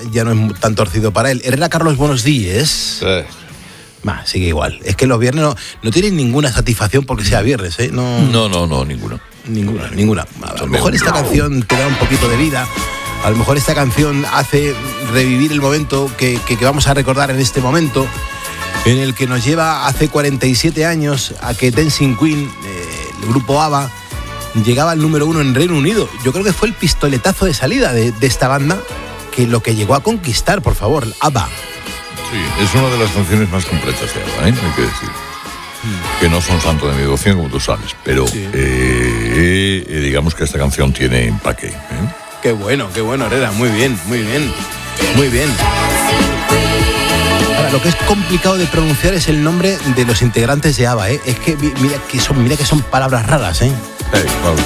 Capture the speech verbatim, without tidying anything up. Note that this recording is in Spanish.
ya no es tan torcido para él. Herrera Carlos, buenos días. Eh. Bah, sigue igual. Es que los viernes no, no tienen ninguna satisfacción porque sea viernes, ¿eh? No, No, no, no, ninguno. Ninguna, ninguna. A lo mejor esta canción te da un poquito de vida. A lo mejor esta canción hace revivir el momento que, que, que vamos a recordar en este momento, en el que nos lleva hace cuarenta y siete años a que Dancing Queen, eh, el grupo ABBA, llegaba al número uno en Reino Unido. Yo creo que fue el pistoletazo de salida de, de esta banda, que lo que llegó a conquistar, por favor, ABBA. Sí, es una de las canciones más completas de ABBA, ¿eh? Hay que decir. Mm. Que no son santo de mi devoción, como tú sabes, pero sí. eh, eh, digamos que esta canción tiene empaque, ¿eh? Qué bueno, qué bueno, Herrera, muy bien, muy bien, muy bien. Ahora, lo que es complicado de pronunciar es el nombre de los integrantes de ABBA, ¿eh? Es que mira que son, mira que son palabras raras, ¿eh? Hey, well.